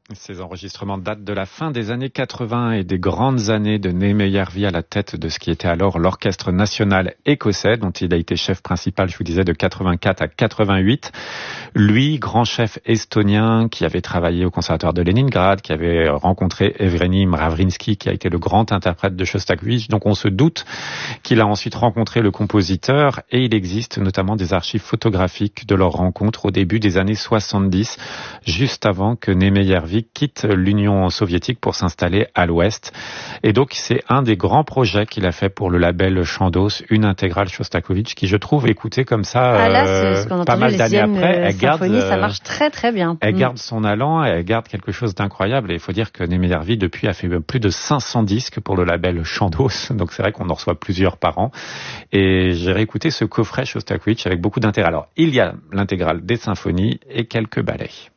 Ces enregistrements datent de la fin des années 80 et des grandes années de Neeme Järvi à la tête de ce qui était alors l'Orchestre national écossais, dont il a été chef principal, je vous disais, de 84 à 88. Lui, grand chef estonien qui avait travaillé au Conservatoire de Leningrad, qui avait rencontré Evgeny Mravrinsky, qui a été le grand interprète de Shostakovich. Donc on se doute qu'il a ensuite rencontré le compositeur et il existe notamment des archives photographiques de leur rencontre au début des années 70, juste avant que Neeme Järvi quitte l'Union soviétique pour s'installer à l'Ouest. Et donc, c'est un des grands projets qu'il a fait pour le label Chandos, une intégrale Shostakovich qui, je trouve, écoutée comme ça, pas mal d'années après, elle garde, ça marche très très bien. Elle garde son allant, elle garde quelque chose d'incroyable. Et il faut dire que Neeme Järvi, depuis, a fait plus de 500 disques pour le label Chandos. Donc, c'est vrai qu'on en reçoit plusieurs par an. Et j'ai réécouté ce coffret Shostakovich avec beaucoup d'intérêt. Alors, il y a l'intégrale des symphonies et quelques ballets.